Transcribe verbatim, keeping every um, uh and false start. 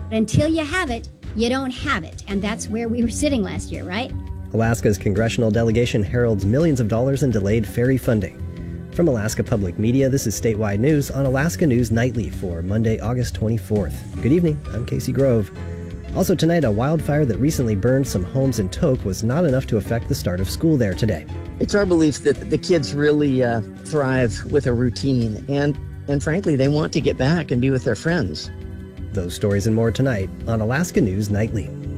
Until you have it, you don't have it. And that's where we were sitting last year, right? Alaska's congressional delegation heralds millions of dollars in delayed ferry funding. From Alaska Public Media, this is Statewide News on Alaska News Nightly for Monday, August twenty-fourth. Good evening, I'm Casey Grove. Also tonight, a wildfire that recently burned some homes in Tok was not enough to affect the start of school there today. It's our belief that the kids really uh, thrive with a routine, and, and frankly, they want to get back and be with their friends. Those stories and more tonight on Alaska News Nightly.